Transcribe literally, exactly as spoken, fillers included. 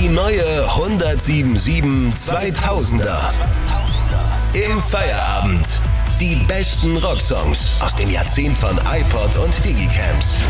Die neue hundertsieben zweitausender. Im Feierabend. Die besten Rocksongs aus dem Jahrzehnt von iPod und Digicams.